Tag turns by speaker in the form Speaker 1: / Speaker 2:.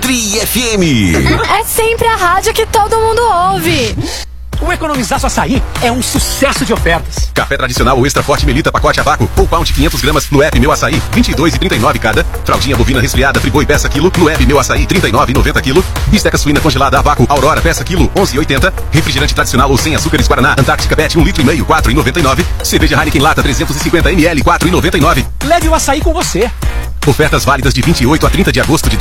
Speaker 1: Tri FM.
Speaker 2: É sempre a rádio que todo mundo ouve.
Speaker 3: O Economizaço Açaí é um sucesso de ofertas.
Speaker 1: Café tradicional ou extra forte Melita pacote a vácuo ou pound 500 gramas no app Meu Açaí, 22,39 cada. Fraldinha bovina resfriada Friboi peça quilo no app Meu Açaí, 39,90 quilo. Bisteca suína congelada a vácuo Aurora peça quilo, 11,80. Refrigerante tradicional ou sem açúcares Guaraná Antártica Pet 1,5 litro, 4,99. Cerveja Heineken lata 350 ml, 4,99.
Speaker 3: Leve o açaí com você.
Speaker 1: Ofertas válidas de 28 a 30 de agosto de